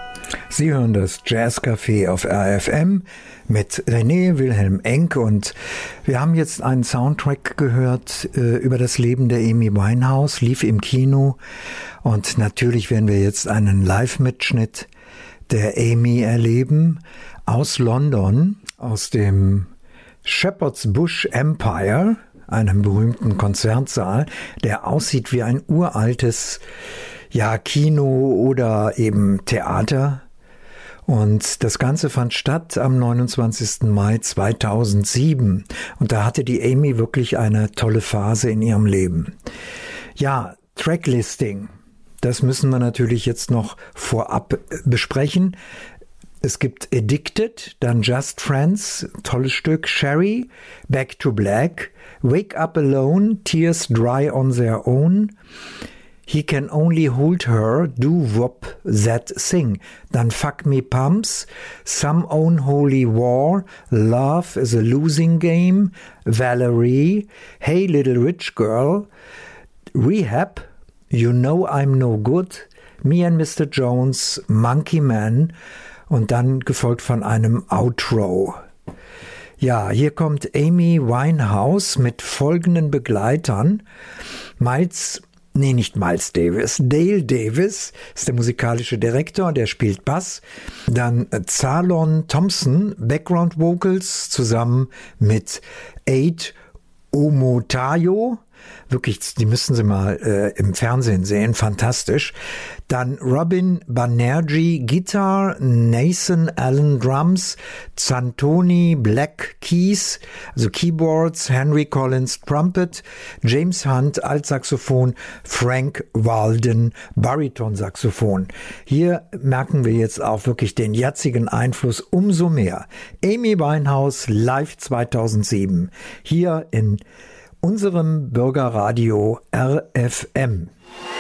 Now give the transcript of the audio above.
Sie hören das Jazzcafé auf RFM mit René Wilhelm Enck und wir haben jetzt einen Soundtrack gehört über das Leben der Amy Winehouse, lief im Kino und natürlich werden wir jetzt einen Live-Mitschnitt der Amy erleben aus London, aus dem Shepherd's Bush Empire, einem berühmten Konzertsaal, der aussieht wie ein uraltes Kino oder eben Theater. Und das Ganze fand statt am 29. Mai 2007. Und da hatte die Amy wirklich eine tolle Phase in ihrem Leben. Ja, Tracklisting, das müssen wir natürlich jetzt noch vorab besprechen. Es gibt Addicted, dann Just Friends, tolles Stück, Sherry, Back to Black, Wake Up Alone, Tears Dry on Their Own, He Can Only Hold Her, Do Wop That Thing, dann Fuck Me Pumps, Some Unholy War, Love is a Losing Game, Valerie, Hey Little Rich Girl, Rehab, You Know I'm No Good, Me and Mr. Jones, Monkey Man und dann gefolgt von einem Outro. Ja, hier kommt Amy Winehouse mit folgenden Begleitern. Dale Davis ist der musikalische Direktor, der spielt Bass. Dann Zalon Thompson, Background Vocals, zusammen mit Aid Omotayo. Wirklich, die müssen Sie mal im Fernsehen sehen, fantastisch. Dann Robin Banerjee Guitar, Nathan Allen Drums, Zantoni Black Keys, also Keyboards, Henry Collins Trumpet, James Hunt Altsaxophon, Frank Walden Baritonsaxophon. Hier merken wir jetzt auch wirklich den jetzigen Einfluss umso mehr. Amy Winehouse live 2007, hier in unserem Bürgerradio RFM.